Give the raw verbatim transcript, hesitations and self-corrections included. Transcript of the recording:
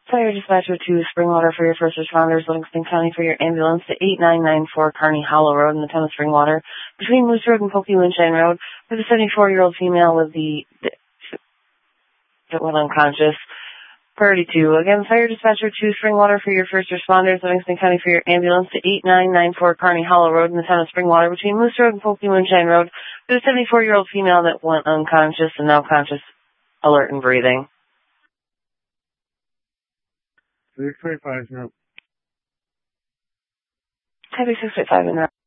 Fire dispatcher to Springwater for your first responders, Livingston County for your ambulance to eight nine nine four Kearney Hollow Road in the town of Springwater, between Moose Road and Pokey Moonshine Road, with a seventy-four-year-old female with the, the that went unconscious. Priority two. Again, fire dispatcher to Springwater for your first responders, Livingston County for your ambulance to eight nine nine four Kearney Hollow Road in the town of Springwater, between Moose Road and Pokey Moonshine Road, with a seventy-four-year-old female that went unconscious and now conscious, alert, and breathing. six twenty-five, no. Heavy six eight five in route.